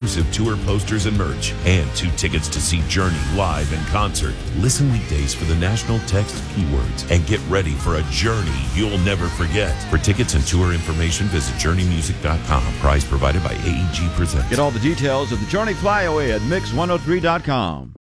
exclusive tour posters and merch, and 2 tickets to see Journey live in concert. Listen weekdays for the national text keywords and get ready for a journey you'll never forget. For tickets and tour information, visit JourneyMusic.com. Prize provided by AEG Presents. Get all the details of the Journey Flyaway at Mix103.com.